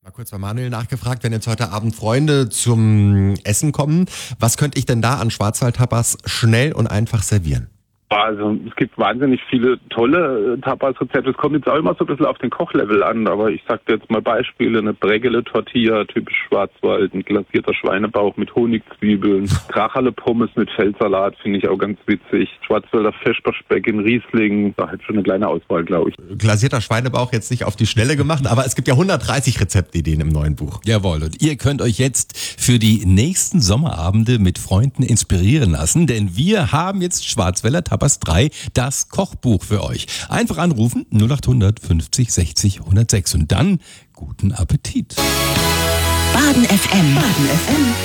Mal kurz bei Manuel nachgefragt, wenn jetzt heute Abend Freunde zum Essen kommen, was könnte ich denn da an Schwarzwald-Tapas schnell und einfach servieren? Also es gibt wahnsinnig viele tolle Tapas-Rezepte. Es kommt jetzt auch immer so ein bisschen auf den Kochlevel an, aber ich sag dir jetzt mal Beispiele. Eine Bregele-Tortilla, typisch Schwarzwald, ein glasierter Schweinebauch mit Honigzwiebeln, Kracherle-Pommes mit Feldsalat, finde ich auch ganz witzig. Schwarzwälder Vesperspeck in Riesling, da hat schon eine kleine Auswahl, glaube ich. Glasierter Schweinebauch jetzt nicht auf die Schnelle gemacht, aber es gibt ja 130 Rezeptideen im neuen Buch. Jawohl, und ihr könnt euch jetzt für die nächsten Sommerabende mit Freunden inspirieren lassen, denn wir haben jetzt Schwarzwälder Tapas 3, das Kochbuch für euch. Einfach anrufen 0800 50 60 106 und dann guten Appetit. Baden FM.